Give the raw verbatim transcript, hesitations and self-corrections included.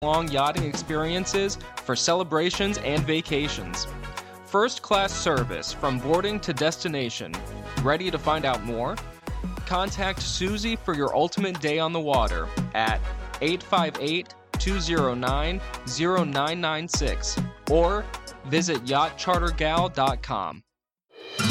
long yachting experiences for celebrations and vacations. First-class service from boarding to destination. Ready to find out more? Contact Susie for your ultimate day on the water at eight five eight, two zero nine, zero nine nine six or visit yacht charter gal dot com.